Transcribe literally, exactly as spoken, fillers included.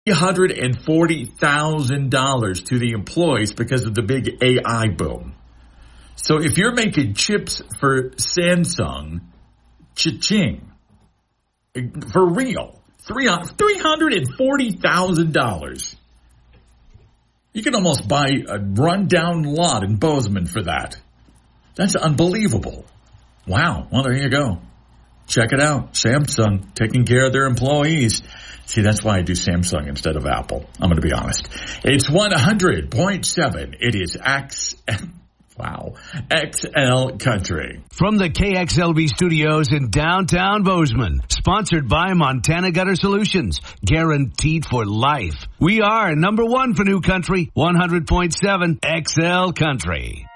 three hundred forty thousand dollars to the employees because of the big A I boom. So if you're making chips for Samsung, cha-ching. For real. three hundred forty thousand dollars. You can almost buy a rundown lot in Bozeman for that. That's unbelievable. Wow. Well, there you go. Check it out. Samsung taking care of their employees. See, that's why I do Samsung instead of Apple. I'm going to be honest. It's one hundred point seven. It is X. Wow. X L Country. From the K X L V studios in downtown Bozeman. Sponsored by Montana Gutter Solutions. Guaranteed for life. We are number one for New Country. one hundred point seven X L Country.